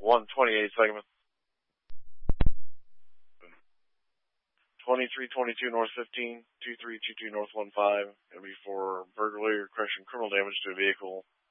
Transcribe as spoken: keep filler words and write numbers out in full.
one twenty-eight segment. twenty-three twenty-two North fifteen, two three two two North one five. It'll be for burglary or crushing criminal damage to a vehicle